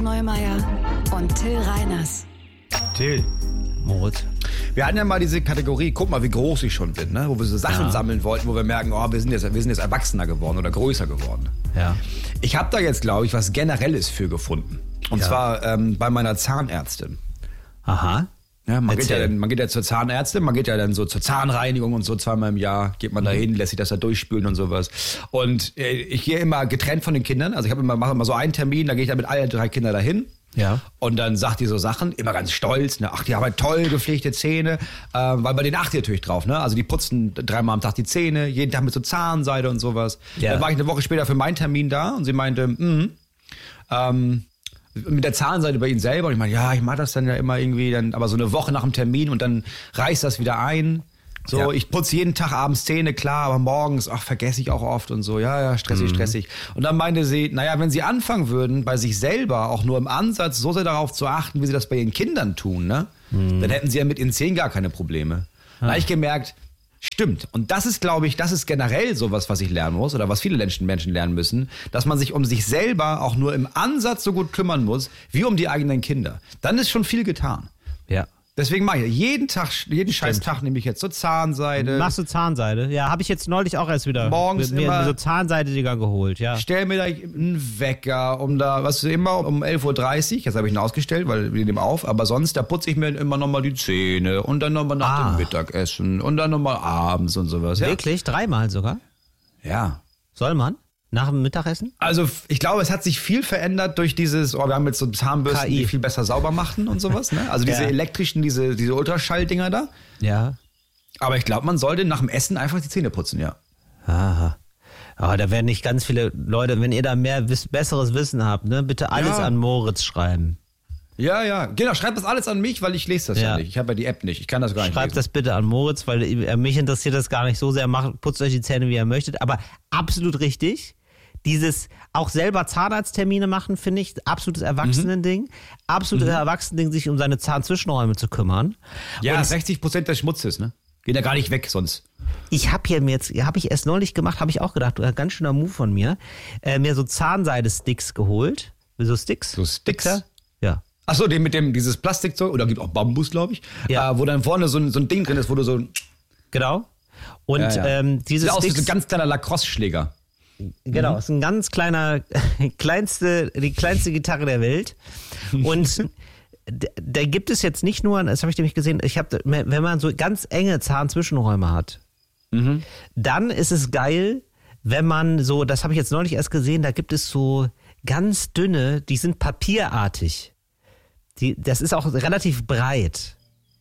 Neumeier und Till Reiners. Till. Moritz. Wir hatten ja mal diese Kategorie, guck mal, wie groß ich schon bin, ne? Wo wir so Sachen sammeln wollten, wo wir merken, oh, wir sind jetzt erwachsener geworden oder größer geworden. Ja. Ich habe da jetzt, glaube ich, was Generelles für gefunden. Und zwar bei meiner Zahnärztin. Aha. Ja, man geht ja zur Zahnärztin, man geht ja dann so zur Zahnreinigung und so zweimal im Jahr geht man da hin, lässt sich das da durchspülen und sowas. Und ich gehe immer getrennt von den Kindern. Also mache immer so einen Termin, da gehe ich dann mit allen 3 Kindern dahin. Ja. Und dann sagt die so Sachen, immer ganz stolz, ne? Ach, die haben halt toll gepflegte Zähne, weil bei denen achte ich natürlich drauf, ne? Also die putzen 3-mal am Tag die Zähne, jeden Tag mit so Zahnseide und sowas. Ja. Dann war ich eine Woche später für meinen Termin da und sie meinte, mit der Zahnseide bei ihnen selber. Und ich meine, ja, ich mache das dann ja immer irgendwie, aber so eine Woche nach dem Termin und dann reißt das wieder ein. So, ja. Ich putze jeden Tag abends Zähne, klar, aber morgens, vergesse ich auch oft und so. Ja, stressig. Und dann meinte sie, naja, wenn sie anfangen würden, bei sich selber auch nur im Ansatz so sehr darauf zu achten, wie sie das bei ihren Kindern tun, ne, dann hätten sie ja mit ihren Zähnen gar keine Probleme. Da habe ich gemerkt, stimmt. Und das ist, glaube ich, das ist generell sowas, was ich lernen muss oder was viele Menschen lernen müssen, dass man sich um sich selber auch nur im Ansatz so gut kümmern muss, wie um die eigenen Kinder. Dann ist schon viel getan. Ja. Deswegen mache ich jeden scheiß Tag nehme ich jetzt so Zahnseide. Machst du Zahnseide? Ja, habe ich jetzt neulich auch erst wieder morgens mir so Zahnseide-Dinger geholt, ja. Stell mir da einen Wecker, immer um 11:30 Uhr, jetzt habe ich ihn ausgestellt, weil wir nehmen auf, aber sonst, da putze ich mir immer nochmal die Zähne und dann nochmal nach dem Mittagessen und dann nochmal abends und sowas. Ja. Wirklich? 3-mal sogar? Ja. Soll man? Nach dem Mittagessen? Also ich glaube, es hat sich viel verändert durch dieses, wir haben jetzt so Zahnbürsten, die viel besser sauber machen und sowas. Ne? Also diese elektrischen, diese Ultraschalldinger da. Ja. Aber ich glaube, man sollte nach dem Essen einfach die Zähne putzen, ja. Aha. Aber da werden nicht ganz viele Leute, wenn ihr da mehr besseres Wissen habt, ne, bitte alles an Moritz schreiben. Ja, genau, schreibt das alles an mich, weil ich lese das ja nicht. Ich habe ja die App nicht, ich kann das gar nicht Schreibt das bitte an Moritz, weil mich interessiert das gar nicht so sehr. Putzt euch die Zähne, wie ihr möchtet. Aber absolut richtig. Dieses auch selber Zahnarzttermine machen, finde ich, absolutes Erwachsenending. Absolutes Erwachsenending, sich um seine Zahnzwischenräume zu kümmern. Ja, und 60% des Schmutzes, ne? Geht ja gar nicht weg sonst. Ich habe ich erst neulich gemacht, habe ich auch gedacht, ganz schöner Move von mir, mir so Zahnseide-Sticks geholt. So Sticks? So Sticks? Ja. Achso, dieses Plastikzeug, oder gibt auch Bambus, glaube ich, wo dann vorne so ein Ding drin ist, wo du so... Genau. Und diese Sieht aus Sticks... wie so ein ganz kleiner Lacrosse-Schläger. Genau, ist ein ganz kleiner, die kleinste Gitarre der Welt. Und da gibt es jetzt nicht nur, das habe ich nämlich gesehen, wenn man so ganz enge Zahnzwischenräume hat, dann ist es geil, wenn man so, das habe ich jetzt neulich erst gesehen, da gibt es so ganz dünne, die sind papierartig. Das ist auch relativ breit.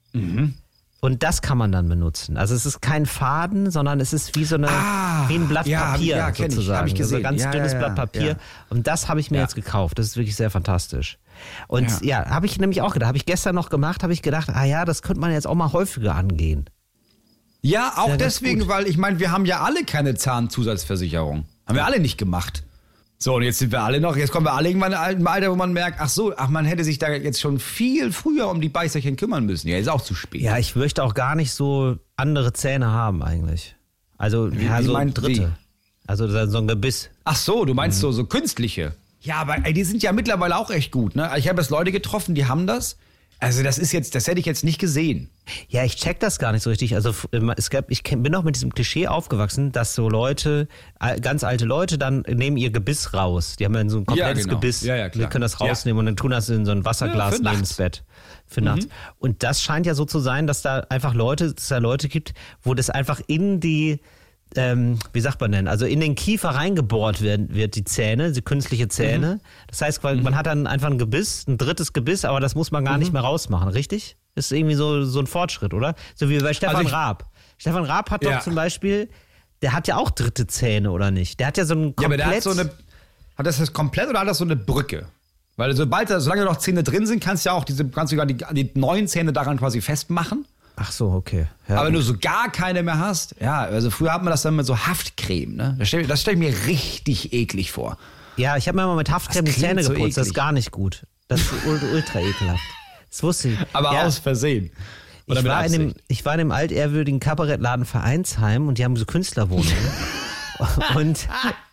Und das kann man dann benutzen. Also es ist kein Faden, sondern es ist wie wie ein Blatt Papier sozusagen. Hab ich gesehen. Also ganz dünnes Blatt Papier. Ja. Und das habe ich mir jetzt gekauft. Das ist wirklich sehr fantastisch. Und habe ich nämlich auch gedacht, habe ich gestern noch gemacht, habe ich gedacht, das könnte man jetzt auch mal häufiger angehen. Ja, auch deswegen, weil ich meine, wir haben ja alle keine Zahnzusatzversicherung. Haben wir alle nicht gemacht. So, und jetzt kommen wir alle irgendwann in einem Alter, wo man merkt, man hätte sich da jetzt schon viel früher um die Beißerchen kümmern müssen. Ja, ist auch zu spät. Ja, ich möchte auch gar nicht so andere Zähne haben eigentlich. Also, so ein Dritte. Wie? Also so ein Gebiss. Ach so, du meinst so künstliche. Ja, aber die sind ja mittlerweile auch echt gut, ne? Ich habe jetzt Leute getroffen, die haben das. Also das hätte ich jetzt nicht gesehen. Ja, ich check das gar nicht so richtig. Also ich bin auch mit diesem Klischee aufgewachsen, dass so Leute, ganz alte Leute, dann nehmen ihr Gebiss raus. Die haben dann so ein komplettes Gebiss. Ja, klar. Die können das rausnehmen und dann tun das in so ein Wasserglas neben das Bett für nachts. Und das scheint ja so zu sein, dass da einfach Leute gibt, wo das einfach in die wie sagt man denn, also in den Kiefer reingebohrt wird die Zähne, die künstliche Zähne. Das heißt, man hat dann einfach ein drittes Gebiss, aber das muss man gar nicht mehr rausmachen, richtig? Ist irgendwie so ein Fortschritt, oder? So wie bei Stefan Raab. Stefan Raab hat doch zum Beispiel, der hat ja auch dritte Zähne, oder nicht? Der hat ja so ein komplett... Ja, aber der hat das komplett oder hat das so eine Brücke? Weil solange noch Zähne drin sind, kannst du sogar die neuen Zähne daran quasi festmachen. Ach so, okay. Ja, aber wenn du so gar keine mehr hast, also früher hat man das dann mit so Haftcreme, ne? Das stell ich mir richtig eklig vor. Ja, ich habe mir mal mit Haftcreme die Zähne geputzt, das ist gar nicht gut. Das ist ultra ekelhaft. Das wusste ich. Aber aus Versehen. Ich war in dem altehrwürdigen Kabarettladen Vereinsheim und die haben so Künstlerwohnungen. Und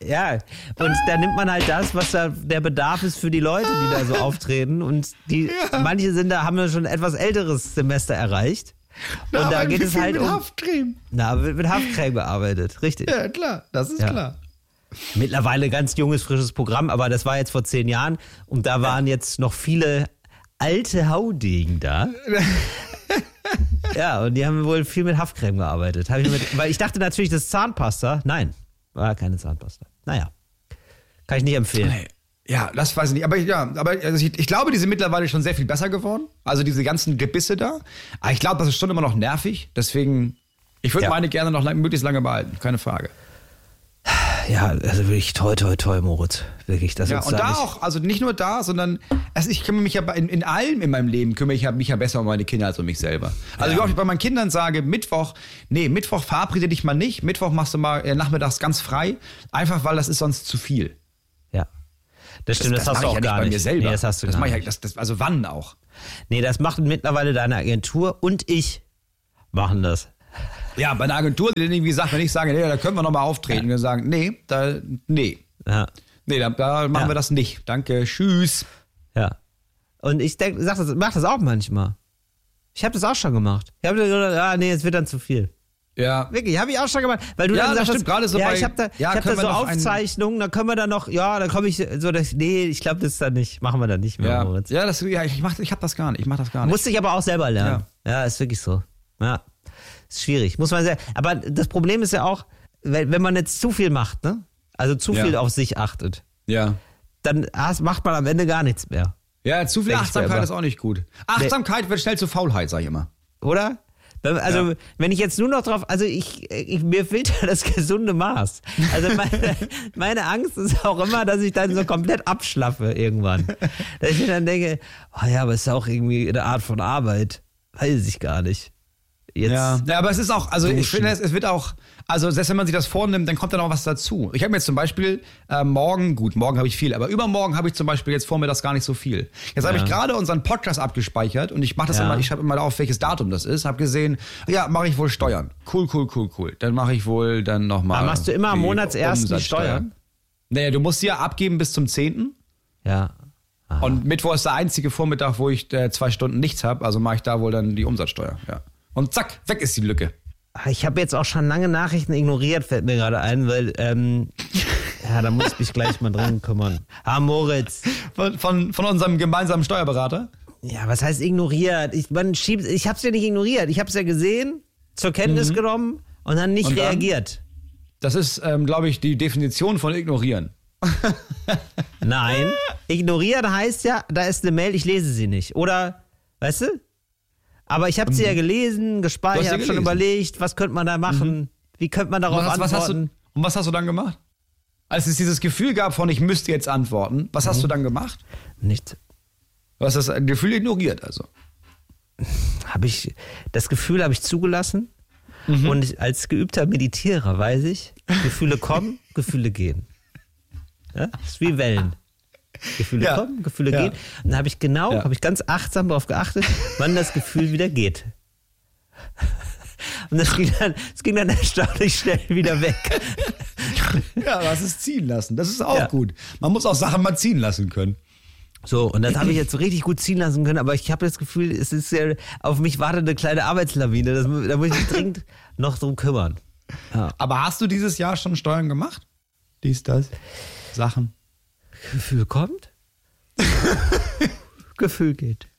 da nimmt man halt das, was da der Bedarf ist für die Leute, die da so auftreten. Und manche haben ja schon ein etwas älteres Semester erreicht. Und da geht es halt mit Haftcreme. Wird mit Haftcreme gearbeitet, richtig. Ja, klar, das ist klar. Mittlerweile ganz junges, frisches Programm, aber das war jetzt vor 10 Jahren und da waren jetzt noch viele alte Haudegen da. Ja, und die haben wohl viel mit Haftcreme gearbeitet. Weil ich dachte natürlich, das ist Zahnpasta. Nein, war keine Zahnpasta. Naja, kann ich nicht empfehlen. Nee. Ja, das weiß ich nicht. Aber also ich glaube, die sind mittlerweile schon sehr viel besser geworden. Also diese ganzen Gebisse da. Aber ich glaube, das ist schon immer noch nervig. Deswegen, ich würde meine gerne noch möglichst lange behalten. Keine Frage. Ja, also wirklich toi, Moritz. Wirklich, das ja, und da auch, also nicht nur da, sondern ich kümmere mich ja in allem in meinem Leben, kümmere ich mich ja besser um meine Kinder als um mich selber. Also wie oft ich bei meinen Kindern sage, Mittwoch verabrede dich mal nicht, Mittwoch machst du mal nachmittags ganz frei, einfach weil das ist sonst zu viel. Ja. Das stimmt, das hast du auch gar nicht. Bei mir selber. Nee, das hast du gar nicht. Also wann auch? Nee, das macht mittlerweile deine Agentur und ich machen das. Ja, bei einer Agentur, die irgendwie sagt, wenn ich sage, nee, da können wir nochmal auftreten, und wir sagen, nee. Ja. Nee, da machen wir das nicht. Danke, tschüss. Ja. Und ich mach das auch manchmal. Ich habe das auch schon gemacht. Ich habe gesagt, es wird dann zu viel. Ja. Wirklich, habe ich auch schon gemacht. Weil du dann sagst, stimmt, gerade so ich habe da so Aufzeichnungen, da können wir dann noch, da komme ich so, ich glaube, das ist dann nicht, machen wir dann nicht mehr. Moritz. Ich habe das gar nicht, Musste ich aber auch selber lernen. Ja, ist wirklich so. Ja. Ist schwierig, muss man sagen. Aber das Problem ist ja auch, wenn man jetzt zu viel macht, ne? Also zu viel auf sich achtet, dann macht man am Ende gar nichts mehr. Ja, zu viel Achtsamkeit ist auch nicht gut. Achtsamkeit wird schnell zu Faulheit, sag ich immer. Oder? Also, wenn ich jetzt nur noch drauf, also mir fehlt ja das gesunde Maß. Also meine Angst ist auch immer, dass ich dann so komplett abschlaffe irgendwann. Dass ich mir dann denke, aber es ist auch irgendwie eine Art von Arbeit. Weiß ich gar nicht. Ja, aber es ist auch, also ich finde, es wird auch, also selbst wenn man sich das vornimmt, dann kommt dann auch was dazu. Ich habe mir jetzt zum Beispiel morgen habe ich viel, aber übermorgen habe ich zum Beispiel jetzt vor mir das gar nicht so viel. Jetzt habe ich gerade unseren Podcast abgespeichert und ich mache das immer, ich schreibe immer auf, welches Datum das ist, habe gesehen, mache ich wohl Steuern. Cool. Dann mache ich wohl dann nochmal. Aber machst du immer am Monatsersten die Steuern? Naja, du musst sie ja abgeben bis zum 10. Ja. Aha. Und Mittwoch ist der einzige Vormittag, wo ich 2 Stunden nichts habe, also mache ich da wohl dann die Umsatzsteuer, Und zack, weg ist die Lücke. Ich habe jetzt auch schon lange Nachrichten ignoriert, fällt mir gerade ein, weil, da muss ich mich gleich mal drin kümmern. Moritz. Von unserem gemeinsamen Steuerberater? Ja, was heißt ignoriert? Ich habe es ja nicht ignoriert. Ich habe es ja gesehen, zur Kenntnis genommen und dann nicht reagiert. Das ist, glaube ich, die Definition von ignorieren. Nein, ignorieren heißt ja, da ist eine Mail, ich lese sie nicht. Oder, weißt du? Aber ich habe sie ja gelesen, gespeichert, habe schon überlegt, was könnte man da machen? Wie könnte man darauf antworten? Und was hast du dann gemacht? Als es dieses Gefühl gab von, ich müsste jetzt antworten, was hast du dann gemacht? Nichts. Du hast das Gefühl ignoriert, also. Das Gefühl habe ich zugelassen und als geübter Meditierer weiß ich, Gefühle kommen, Gefühle gehen. Ja? Das ist wie Wellen. Gefühle kommen, Gefühle gehen. Und dann habe ich ganz achtsam darauf geachtet, wann das Gefühl wieder geht. Und das ging dann erstaunlich schnell wieder weg. Ja, du hast es ziehen lassen. Das ist auch gut. Man muss auch Sachen mal ziehen lassen können. So, und das habe ich jetzt so richtig gut ziehen lassen können, aber ich habe das Gefühl, es ist ja auf mich wartet eine kleine Arbeitslawine. Da muss ich mich dringend noch drum kümmern. Ja. Aber hast du dieses Jahr schon Steuern gemacht? Das? Sachen? Gefühl kommt, Gefühl geht.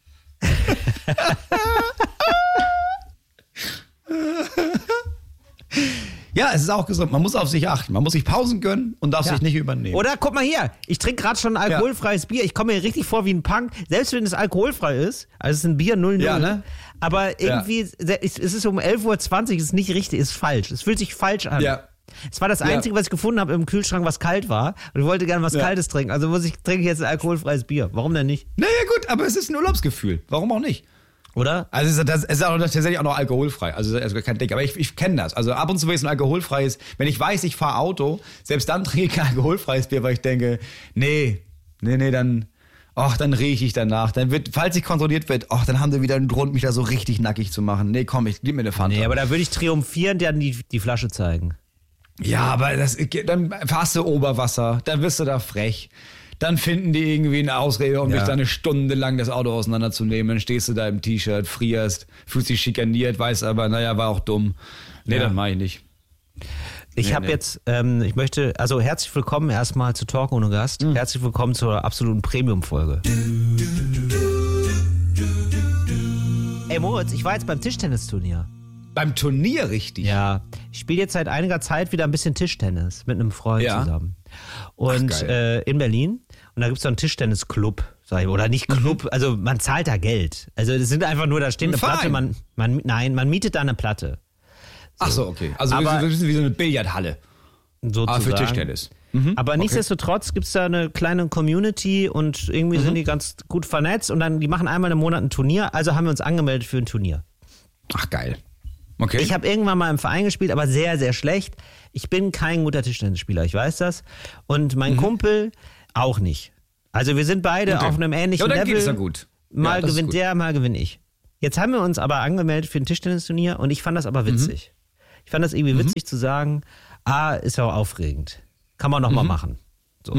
Ja, es ist auch gesund. Man muss auf sich achten. Man muss sich Pausen gönnen und darf sich nicht übernehmen. Oder guck mal hier, ich trinke gerade schon ein alkoholfreies Bier. Ich komme mir richtig vor wie ein Punk, selbst wenn es alkoholfrei ist. Also es ist ein Bier 0,0. Ja, ne? Aber irgendwie, es ist um 11:20 Uhr, ist nicht richtig, ist falsch. Es fühlt sich falsch an. Ja. Es war das Einzige, was ich gefunden habe im Kühlschrank, was kalt war. Und ich wollte gerne was Kaltes trinken. Also trinke ich jetzt ein alkoholfreies Bier. Warum denn nicht? Naja gut, aber es ist ein Urlaubsgefühl. Warum auch nicht? Oder? Also es ist auch tatsächlich auch noch alkoholfrei. Also kein Ding. Aber ich kenne das. Also ab und zu, wenn es ein alkoholfreies, wenn ich weiß, ich fahre Auto, selbst dann trinke ich kein alkoholfreies Bier, weil ich denke, nee, dann rieche ich danach. Dann falls ich kontrolliert wird, dann haben sie wieder einen Grund, mich da so richtig nackig zu machen. Nee, komm, gib mir eine Fanta. Nee, aber da würde ich triumphierend ja die Flasche zeigen. Ja, aber dann fahrst du Oberwasser, dann wirst du da frech. Dann finden die irgendwie eine Ausrede, um dich da eine Stunde lang das Auto auseinanderzunehmen. Dann stehst du da im T-Shirt, frierst, fühlst dich schikaniert, weißt aber, naja, war auch dumm. Nee, das mache ich nicht. Ich habe jetzt, ich möchte, also herzlich willkommen erstmal zu Talk ohne Gast. Herzlich willkommen zur absoluten Premium-Folge. Ey Moritz, ich war jetzt beim Tischtennisturnier. Beim Turnier richtig? Ja, ich spiele jetzt seit einiger Zeit wieder ein bisschen Tischtennis mit einem Freund zusammen. Und in Berlin. Und da gibt es so einen Tischtennisclub, sag ich, oder nicht Club, also man zahlt da Geld. Also das sind einfach nur, da steht eine Platte, man mietet da eine Platte. So. Ach so, okay. Also wie so eine Billardhalle. Sozusagen. Für Tischtennis. Aber nichtsdestotrotz gibt es da eine kleine Community und irgendwie sind die ganz gut vernetzt und dann, die machen einmal im Monat ein Turnier, also haben wir uns angemeldet für ein Turnier. Ach geil. Okay. Ich habe irgendwann mal im Verein gespielt, aber sehr, sehr schlecht. Ich bin kein guter Tischtennisspieler, ich weiß das. Und mein Kumpel auch nicht. Also wir sind beide auf einem ähnlichen Level. Geht es ja gut. Mal gewinnt der, mal gewinne ich. Jetzt haben wir uns aber angemeldet für ein Tischtennisturnier und ich fand das aber witzig. Ich fand das irgendwie witzig zu sagen, ist ja auch aufregend. Kann man noch mal machen. So.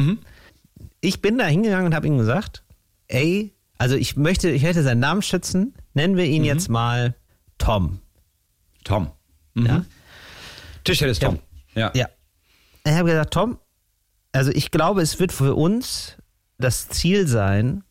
Ich bin da hingegangen und habe ihm gesagt, also ich möchte seinen Namen schützen, nennen wir ihn jetzt mal Tom. Tom. Ja? Tischtennis Tom. Ja. Ich habe gesagt, Tom, also ich glaube, es wird für uns das Ziel sein,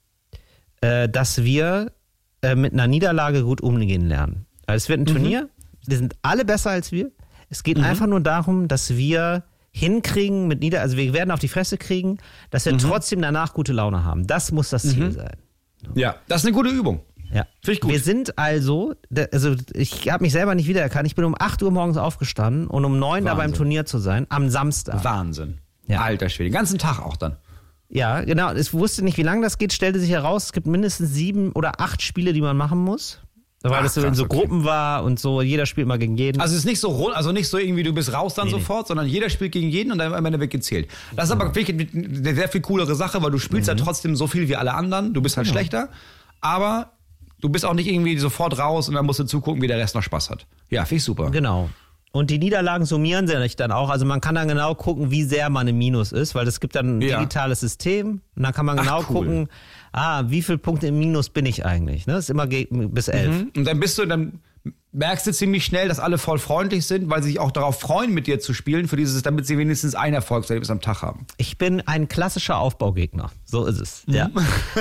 dass wir mit einer Niederlage gut umgehen lernen. Also es wird ein Turnier, wir sind alle besser als wir. Es geht einfach nur darum, dass wir hinkriegen also wir werden auf die Fresse kriegen, dass wir trotzdem danach gute Laune haben. Das muss das Ziel sein. Ja, das ist eine gute Übung. Ja, finde ich gut. Wir sind also ich habe mich selber nicht wiedererkannt. Ich bin um 8 Uhr morgens aufgestanden und um 9 da beim Turnier zu sein, am Samstag. Wahnsinn. Ja. Alter Schwede, den ganzen Tag auch dann. Ja, genau. Ich wusste nicht, wie lange das geht, stellte sich heraus, es gibt mindestens 7 oder 8 Spiele, die man machen muss. Weil das so in so Gruppen war und so, jeder spielt mal gegen jeden. Also es ist nicht so nicht so irgendwie, du bist raus dann sofort, sondern jeder spielt gegen jeden und dann am Ende wird gezählt. Das ist aber wirklich eine sehr viel coolere Sache, weil du spielst ja trotzdem so viel wie alle anderen. Du bist halt schlechter, aber du bist auch nicht irgendwie sofort raus und dann musst du zugucken, wie der Rest noch Spaß hat. Ja, finde ich super. Genau. Und die Niederlagen summieren sich dann auch. Also man kann dann genau gucken, wie sehr man im Minus ist, weil es gibt dann ein digitales System und dann kann man genau gucken, wie viele Punkte im Minus bin ich eigentlich. Ne? Das ist immer bis 11. Und dann merkst du ziemlich schnell, dass alle voll freundlich sind, weil sie sich auch darauf freuen, mit dir zu spielen, damit sie wenigstens ein Erfolgserlebnis am Tag haben. Ich bin ein klassischer Aufbaugegner. So ist es. Ja.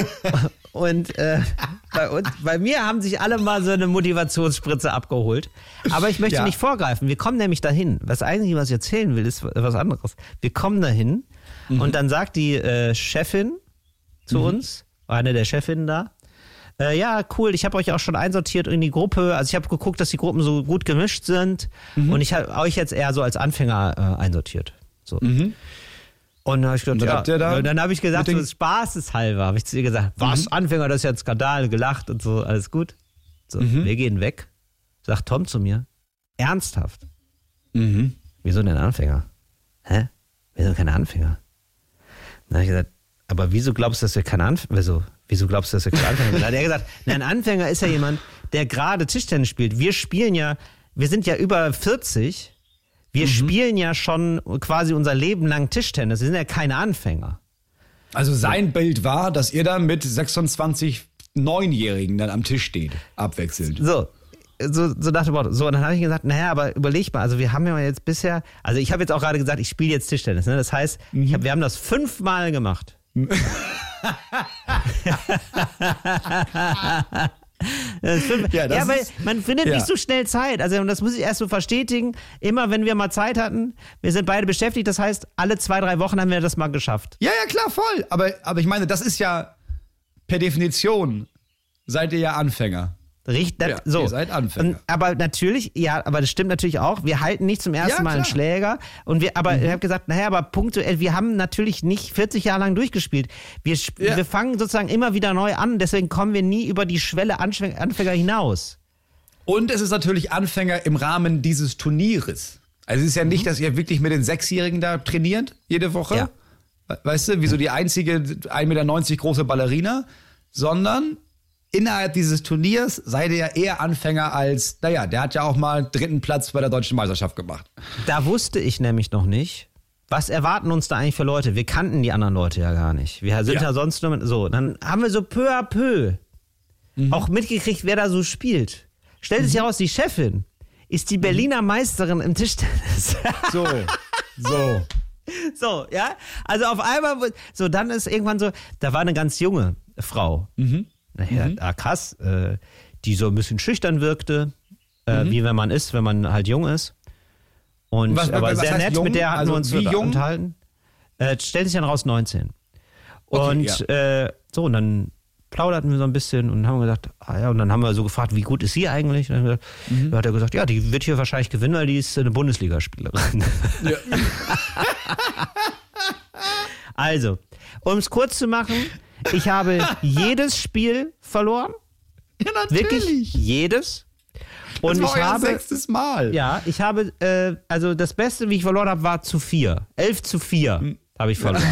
Und bei mir haben sich alle mal so eine Motivationsspritze abgeholt. Aber ich möchte nicht vorgreifen. Wir kommen nämlich dahin. Was ich erzählen will, ist was anderes. Wir kommen dahin und dann sagt die Chefin zu uns, eine der Chefinnen da, ja, cool, ich habe euch auch schon einsortiert in die Gruppe. Also ich habe geguckt, dass die Gruppen so gut gemischt sind und ich habe euch jetzt eher so als Anfänger einsortiert. So. Und dann habe ich gesagt, dann habe ich gesagt, so spaßeshalber, habe ich zu ihr gesagt, was, Anfänger, das ist ja ein Skandal, gelacht und so, alles gut. So, wir gehen weg, sagt Tom zu mir, ernsthaft? Wieso denn Anfänger? Hä? Wieso keine Anfänger? Dann habe ich gesagt, aber wieso glaubst du, dass wir keine Anfänger, wieso glaubst du, dass wir keine Anfänger sind? Dann hat er gesagt, ein Anfänger ist ja jemand, der gerade Tischtennis spielt. Wir sind ja über 40, wir spielen ja schon quasi unser Leben lang Tischtennis. Wir sind ja keine Anfänger. Also sein Bild war, dass ihr da mit 26 9-Jährigen dann am Tisch steht, abwechselnd. So nach dem Motto. So, und dann habe ich gesagt, naja, aber überleg mal, also wir haben ja jetzt bisher, also ich habe jetzt auch gerade gesagt, ich spiele jetzt Tischtennis. Ne? Das heißt, wir haben das 5 Mal gemacht. Weil man findet nicht so schnell Zeit. Also das muss ich erst so verstetigen. Immer wenn wir mal Zeit hatten, wir sind beide beschäftigt, das heißt, alle 2-3 Wochen haben wir das mal geschafft. Ja, klar, voll. Aber ich meine, das ist ja per Definition, seid ihr ja Anfänger. Richtig, so. Ihr seid Anfänger. Aber natürlich, aber das stimmt natürlich auch. Wir halten nicht zum ersten Mal einen Schläger. Und ich habe gesagt, aber punktuell, wir haben natürlich nicht 40 Jahre lang durchgespielt. Wir fangen sozusagen immer wieder neu an. Deswegen kommen wir nie über die Schwelle Anfänger hinaus. Und es ist natürlich Anfänger im Rahmen dieses Turnieres. Also es ist ja nicht, dass ihr wirklich mit den 6-Jährigen da trainiert, jede Woche. Ja. Weißt du, wie so die einzige 1,90 Meter große Ballerina. Sondern innerhalb dieses Turniers seid ihr ja eher Anfänger als, naja, der hat ja auch mal 3. Platz bei der Deutschen Meisterschaft gemacht. Da wusste ich nämlich noch nicht, was erwarten uns da eigentlich für Leute. Wir kannten die anderen Leute ja gar nicht. Wir sind ja sonst nur so. Dann haben wir so peu à peu auch mitgekriegt, wer da so spielt. Stellt sich heraus, die Chefin ist die Berliner Meisterin im Tischtennis. So, ja. Also auf einmal, so dann ist irgendwann so, da war eine ganz junge Frau. Naja, krass, die so ein bisschen schüchtern wirkte, wie wenn man ist, wenn man halt jung ist. Und aber was sehr nett, jung? Mit der hatten wir uns unterhalten. Stellt sich dann raus 19. Okay, und so, und dann plauderten wir so ein bisschen und haben gesagt, und dann haben wir so gefragt, wie gut ist sie eigentlich? Und dann haben wir gesagt, hat er gesagt, ja, die wird hier wahrscheinlich gewinnen, weil die ist eine Bundesligaspielerin. Ja. Also, um es kurz zu machen, ich habe jedes Spiel verloren. Ja, natürlich. Wirklich jedes. Und das war euer 6. Mal. Ja, ich habe, also das Beste, wie ich verloren habe, war 11:4. 11:4 habe ich verloren.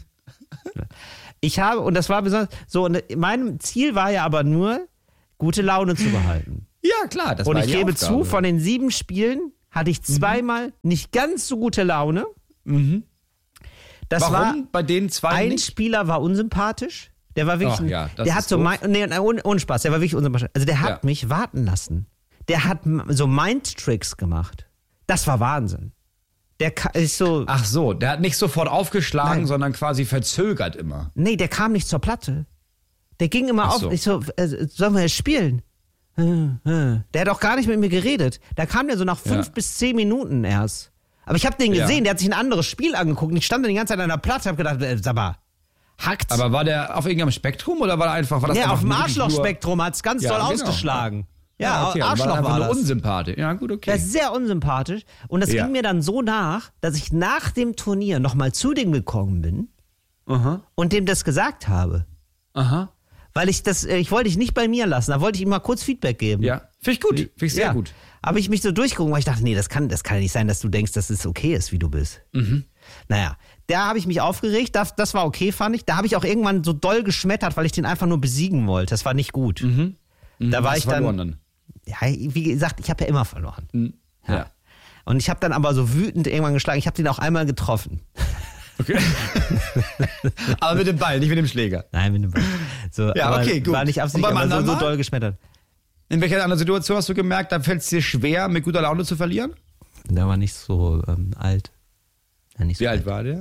Ich habe, und das war besonders, so, und mein Ziel war ja aber nur, gute Laune zu behalten. Ja, klar. Das und war ich gebe zu, von den 7 Spielen hatte ich 2-mal nicht ganz so gute Laune. Das Warum war, bei den 2 ein nicht? Spieler war unsympathisch. Der war wirklich, der hat so, ohne Spaß, der war wirklich unsympathisch. Also der hat mich warten lassen. Der hat so Mind-Tricks gemacht. Das war Wahnsinn. Der ist so. Ach so, der hat nicht sofort aufgeschlagen, sondern quasi verzögert immer. Nee, der kam nicht zur Platte. Der ging immer auf. Ich so, sollen wir jetzt spielen? Der hat auch gar nicht mit mir geredet. Da kam der so nach 5 bis 10 Minuten erst. Aber ich habe den gesehen, der hat sich ein anderes Spiel angeguckt und ich stand dann die ganze Zeit an der Platte und habe gedacht, sag mal, hackt's. Aber war der auf irgendeinem Spektrum oder war das auf dem Arschlochspektrum hat es ganz doll ausgeschlagen. Ja, okay. Arschloch war das. Unsympathisch. Ja, gut, okay. Der ist sehr unsympathisch. Und das ging mir dann so nach, dass ich nach dem Turnier nochmal zu dem gekommen bin und dem das gesagt habe. Weil ich wollte ich nicht bei mir lassen. Da wollte ich ihm mal kurz Feedback geben. Ja, finde ich gut. Finde ich sehr gut. Habe ich mich so durchgeguckt, weil ich dachte, nee, das kann ja nicht sein, dass du denkst, dass es okay ist, wie du bist. Naja, da habe ich mich aufgeregt. Das war okay, fand ich. Da habe ich auch irgendwann so doll geschmettert, weil ich den einfach nur besiegen wollte. Das war nicht gut. Da war ich dann. Ja, wie gesagt, ich habe ja immer verloren. Ja. Und ich habe dann aber so wütend irgendwann geschlagen. Ich habe den auch einmal getroffen. Okay. Aber mit dem Ball, nicht mit dem Schläger. Nein, mit dem Ball. So, ja, okay, gut. War nicht absichtlich, aber so doll geschmettert. In welcher anderen Situation hast du gemerkt, da fällt es dir schwer, mit guter Laune zu verlieren? Der war nicht so alt. Ja, nicht so Wie alt war der?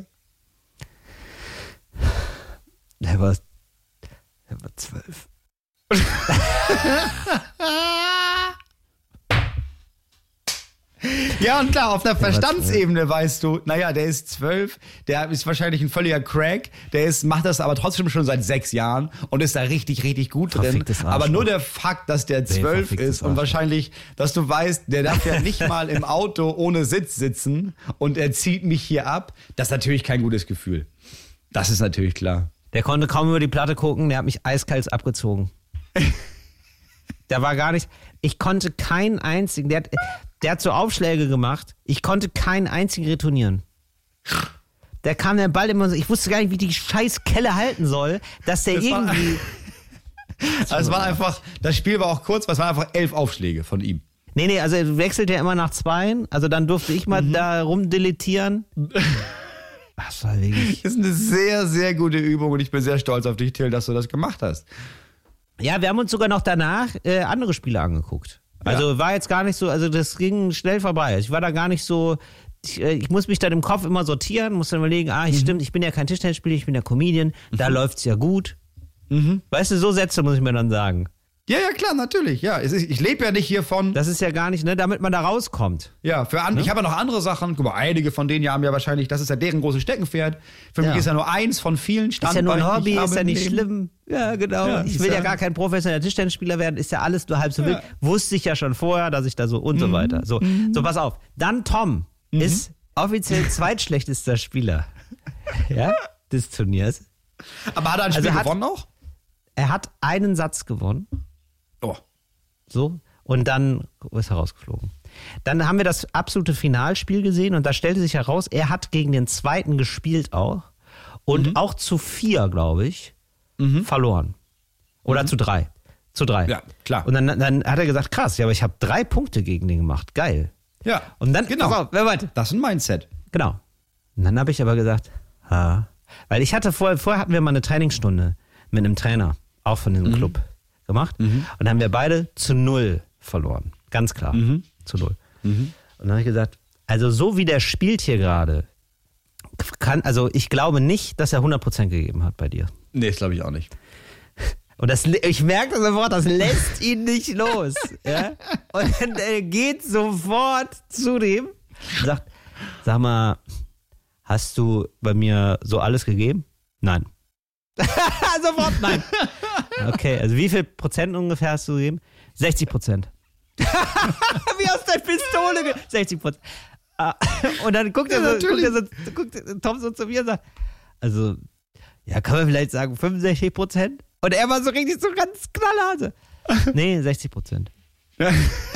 Der war 12. Ja, und klar, auf einer Verstandsebene weißt du, naja, der ist 12, der ist wahrscheinlich ein völliger Crack, macht das aber trotzdem schon seit 6 Jahren und ist da richtig, richtig gut drin. Aber nur der Fakt, dass der 12 ist und wahrscheinlich, dass du weißt, der darf ja nicht mal im Auto ohne Sitz sitzen und er zieht mich hier ab, das ist natürlich kein gutes Gefühl. Das ist natürlich klar. Der konnte kaum über die Platte gucken, der hat mich eiskalt abgezogen. Der war gar nicht, ich konnte keinen einzigen, der hat so Aufschläge gemacht, ich konnte keinen einzigen retournieren. Der kam der Ball immer so, ich wusste gar nicht, wie die scheiß Kelle halten soll, dass der irgendwie... Das Spiel war auch kurz, weil es waren einfach 11 Aufschläge von ihm. Nee, also er wechselt ja immer nach 2, also dann durfte ich mal da rumdilettieren. Das war wirklich... Das ist eine sehr, sehr gute Übung und ich bin sehr stolz auf dich, Till, dass du das gemacht hast. Ja, wir haben uns sogar noch danach andere Spiele angeguckt. Also war jetzt gar nicht so, also das ging schnell vorbei. Ich war da gar nicht so, ich muss mich dann im Kopf immer sortieren, muss dann überlegen, stimmt, ich bin ja kein Tischtennisspieler, ich bin ja Comedian, da läuft's ja gut. Weißt du, so Sätze muss ich mir dann sagen. Ja, klar, natürlich. Ja, ich lebe ja nicht hiervon. Das ist ja gar nicht, damit man da rauskommt. Ja, ich habe ja noch andere Sachen. Guck mal, einige von denen haben ja wahrscheinlich, das ist ja deren großes Steckenpferd. Für mich ist ja nur eins von vielen Standbeinen. Ist ja nur ein Hobby, ist ja nicht schlimm. Ja, genau. Ja, ich will ja gar kein professioneller Tischtennisspieler werden, ist ja alles nur halb so wild. Wusste ich ja schon vorher, dass ich da so und so weiter. So, pass auf. Dann Tom ist offiziell zweitschlechtester Spieler des Turniers. Aber hat er ein Spiel gewonnen auch? Er hat einen Satz gewonnen. Oh. So, und dann ist er rausgeflogen. Dann haben wir das absolute Finalspiel gesehen und da stellte sich heraus, er hat gegen den zweiten gespielt auch und auch zu 4, glaube ich, verloren. Oder zu 3. 3. Ja, klar. Und dann hat er gesagt, krass, ja, aber ich habe 3 Punkte gegen den gemacht. Geil. Ja. Und dann, genau. Pass auf, warte. Das ist ein Mindset. Genau. Und dann habe ich aber gesagt, weil ich hatte vorher hatten wir mal eine Trainingsstunde mit einem Trainer, auch von diesem Club gemacht. Und dann haben wir beide zu 0 verloren. Ganz klar. Zu 0. Und dann habe ich gesagt, also so wie der spielt hier gerade, also ich glaube nicht, dass er 100% gegeben hat bei dir. Nee, das glaube ich auch nicht. Und ich merke sofort, das lässt ihn nicht los. Ja? Und er geht sofort zu dem und sagt, sag mal, hast du bei mir so alles gegeben? Nein. Sofort nein. Okay, also wie viel Prozent ungefähr hast du gegeben? 60%. Wie aus der Pistole. 60%. Und dann guckt Tom so zu mir und sagt, also, ja, kann man vielleicht sagen 65%? Und er war so richtig so ganz knallhart. Nee, 60%. Er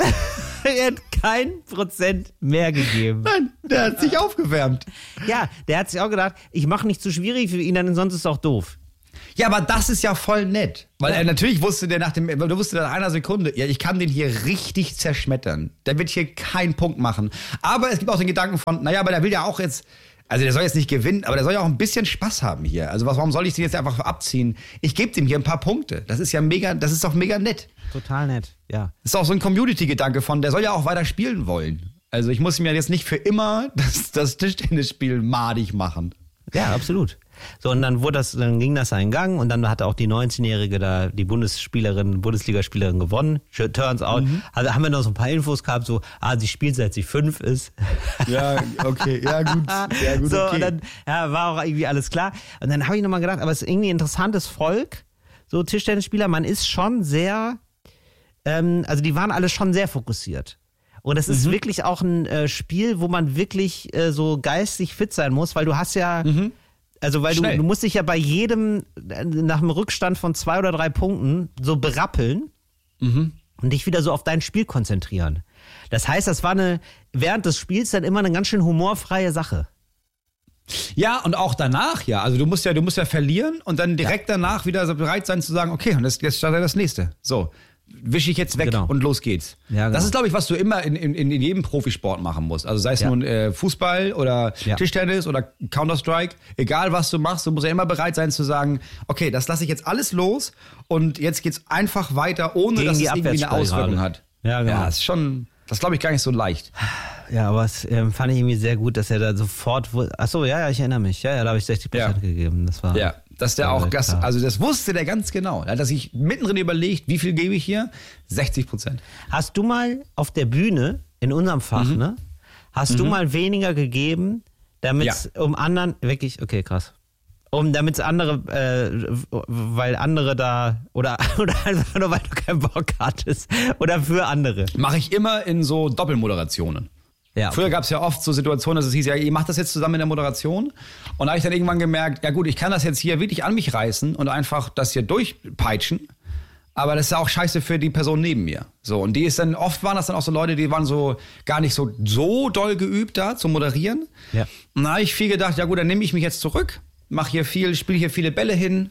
hat kein Prozent mehr gegeben. Nein, der hat sich aufgewärmt. Ja, der hat sich auch gedacht, ich mache nicht zu schwierig für ihn, denn sonst ist es auch doof. Ja, aber das ist ja voll nett. Weil er natürlich wusste, nach einer Sekunde, ja, ich kann den hier richtig zerschmettern. Der wird hier keinen Punkt machen. Aber es gibt auch den Gedanken von, naja, aber der will ja auch jetzt, also der soll jetzt nicht gewinnen, aber der soll ja auch ein bisschen Spaß haben hier. Also warum soll ich den jetzt einfach abziehen? Ich gebe dem hier ein paar Punkte. Das ist doch mega nett. Total nett, ja. Das ist auch so ein Community-Gedanke von, der soll ja auch weiter spielen wollen. Also ich muss mir jetzt nicht für immer das Tischtennisspiel madig machen. Ja, absolut. So, und dann ging das seinen Gang und dann hatte auch die 19-Jährige da, die Bundesligaspielerin gewonnen. Turns out. Also haben wir noch so ein paar Infos gehabt, so, sie spielt seit sie 5 ist. Ja, okay, ja gut. Ja, gut, so, okay. Und dann war auch irgendwie alles klar. Und dann habe ich nochmal gedacht, aber es ist irgendwie ein interessantes Volk, so Tischtennisspieler, man ist schon sehr, also die waren alle schon sehr fokussiert. Und es ist wirklich auch ein Spiel, wo man wirklich so geistig fit sein muss, weil du hast ja, also weil du musst dich ja bei jedem nach einem Rückstand von 2 oder 3 Punkten so berappeln und dich wieder so auf dein Spiel konzentrieren. Das heißt, das war während des Spiels dann immer eine ganz schön humorfreie Sache. Ja, und auch danach, ja. Also du musst ja verlieren und dann direkt danach wieder so bereit sein zu sagen, okay, und jetzt startet das nächste. So. Wische ich jetzt weg und los geht's. Ja, genau. Das ist, glaube ich, was du immer in jedem Profisport machen musst. Also sei es nun Fußball oder Tischtennis oder Counter-Strike. Egal, was du machst, du musst ja immer bereit sein zu sagen, okay, das lasse ich jetzt alles los und jetzt geht's einfach weiter, ohne dass es irgendwie eine Auswirkung hat. Ja, genau. Ja, ist schon, das glaube ich gar nicht so leicht. Ja, aber es fand ich irgendwie sehr gut, dass er da sofort, achso, ja, ich erinnere mich. Ja, da habe ich 60% gegeben. Das war... Ja. Dass der auch, also das wusste der ganz genau. Er hat sich mittendrin überlegt, wie viel gebe ich hier? 60%. Hast du mal auf der Bühne, in unserem Fach, hast du mal weniger gegeben, damit es um anderen, wirklich, okay, krass. Damit es andere, weil andere da, oder einfach nur, weil du keinen Bock hattest, oder für andere? Mache ich immer in so Doppelmoderationen. Ja, okay. Früher gab es ja oft so Situationen, dass es hieß, ja, ihr macht das jetzt zusammen in der Moderation. Und da habe ich dann irgendwann gemerkt, ja gut, ich kann das jetzt hier wirklich an mich reißen und einfach das hier durchpeitschen. Aber das ist ja auch scheiße für die Person neben mir. So, und oft waren das dann auch so Leute, die waren so gar nicht so doll geübt da zu moderieren. Ja. Und da habe ich viel gedacht, ja gut, dann nehme ich mich jetzt zurück, spiele hier viele Bälle hin.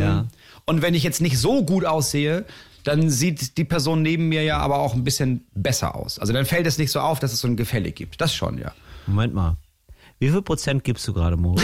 Und wenn ich jetzt nicht so gut aussehe, dann sieht die Person neben mir ja aber auch ein bisschen besser aus. Also dann fällt es nicht so auf, dass es so ein Gefälle gibt. Das schon, ja. Moment mal. Wie viel Prozent gibst du gerade, Mo?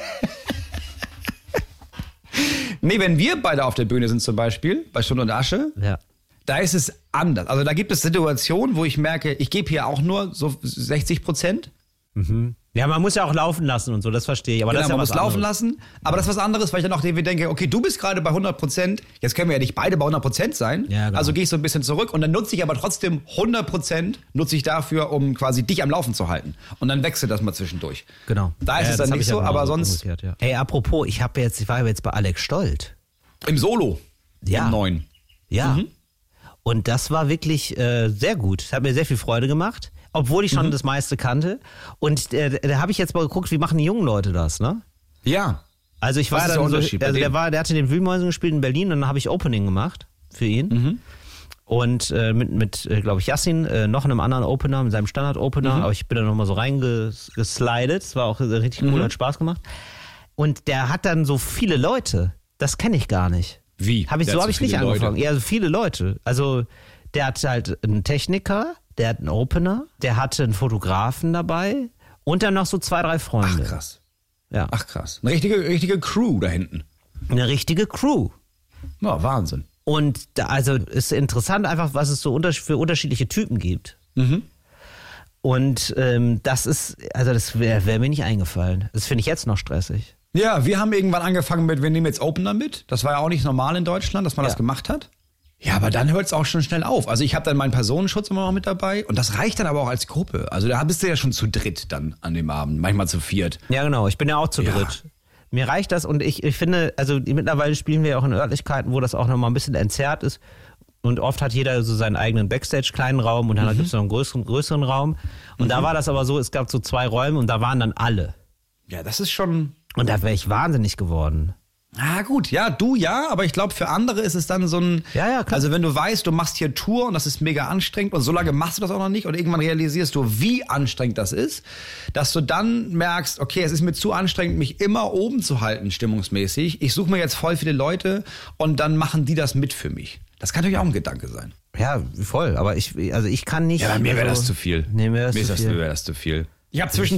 Nee, wenn wir beide auf der Bühne sind zum Beispiel, bei Stunde und Asche, da ist es anders. Also da gibt es Situationen, wo ich merke, ich gebe hier auch nur so 60%. Ja, man muss ja auch laufen lassen und so, das verstehe ich. Aber genau, das ist ja man muss laufen lassen, aber das ist was anderes, weil ich dann auch denke, okay, du bist gerade bei 100%, jetzt können wir ja nicht beide bei 100% sein, also gehe ich so ein bisschen zurück und dann nutze ich aber trotzdem 100%, nutze ich dafür, um quasi dich am Laufen zu halten. Und dann wechselt das mal zwischendurch. Genau. Da ist es dann nicht so, aber sonst... Ey, apropos, ich war jetzt bei Alex Stolt. Im Solo. Ja. Im 9. Ja. Und das war wirklich sehr gut. Es hat mir sehr viel Freude gemacht. Obwohl ich schon das meiste kannte. Und da habe ich jetzt mal geguckt, wie machen die jungen Leute das, ne? Ja. Also ich war dann so, der hatte den Wühlmäusen gespielt in Berlin und dann habe ich Opening gemacht für ihn. Und mit glaube ich, Yassin, noch einem anderen Opener, mit seinem Standard-Opener. Aber ich bin da nochmal so reingeslidet. Es war auch richtig cool, hat Spaß gemacht. Und der hat dann so viele Leute. Das kenne ich gar nicht. Wie? So habe ich nicht angefangen. Ja, also viele Leute. Also der hat halt einen Techniker, der hat einen Opener, der hatte einen Fotografen dabei und dann noch so 2, 3 Freunde. Ach krass. Ja. Ach krass. Eine richtige Crew da hinten. Eine richtige Crew. Ja, Wahnsinn. Und also ist interessant einfach, was es so für unterschiedliche Typen gibt. Mhm. Und das wäre mir nicht eingefallen. Das finde ich jetzt noch stressig. Ja, wir haben irgendwann angefangen wir nehmen jetzt Opener mit. Das war ja auch nicht normal in Deutschland, dass man das gemacht hat. Ja, aber dann hört es auch schon schnell auf. Also ich habe dann meinen Personenschutz immer noch mit dabei und das reicht dann aber auch als Gruppe. Also da bist du ja schon zu dritt dann an dem Abend, manchmal zu viert. Ja, genau. Ich bin ja auch zu dritt. Mir reicht das und ich finde, also mittlerweile spielen wir ja auch in Örtlichkeiten, wo das auch nochmal ein bisschen entzerrt ist. Und oft hat jeder so seinen eigenen Backstage-kleinen Raum und dann gibt es noch einen größeren Raum. Und da war das aber so, es gab so 2 Räume und da waren dann alle. Ja, das ist schon... Und da wäre ich wahnsinnig geworden. Ah, gut, ja, du ja, aber ich glaube, für andere ist es dann so ein... Ja, klar. Also wenn du weißt, du machst hier Tour und das ist mega anstrengend und so lange machst du das auch noch nicht und irgendwann realisierst du, wie anstrengend das ist, dass du dann merkst, okay, es ist mir zu anstrengend, mich immer oben zu halten, stimmungsmäßig. Ich suche mir jetzt voll viele Leute und dann machen die das mit für mich. Das kann natürlich auch ein Gedanke sein. Ja, voll, aber ich kann nicht... Ja, mir wäre das zu viel. Nee, mir wäre das zu viel. Ich habe zwischen